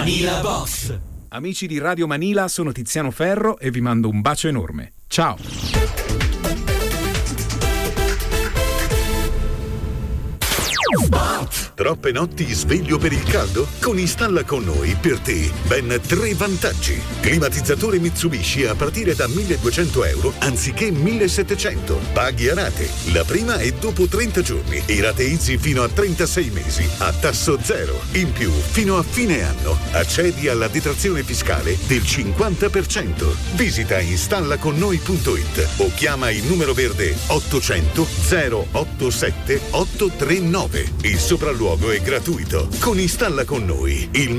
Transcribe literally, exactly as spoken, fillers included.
Manila Box. Amici di Radio Manila, sono Tiziano Ferro e vi mando un bacio enorme. Ciao. Troppe notti sveglio per il caldo? Con Installa con noi per te ben tre vantaggi. Climatizzatore Mitsubishi a partire da milleduecento euro anziché millesettecento. Paghi a rate. La prima è dopo trenta giorni e rateizzi fino a trentasei mesi a tasso zero. In più, fino a fine anno, accedi alla detrazione fiscale del cinquanta per cento. Visita installaconnoi punto it o chiama il numero verde ottocento zero ottantasette ottocentonovantanove. Il sopralluogo è gratuito. Con Installa con noi, il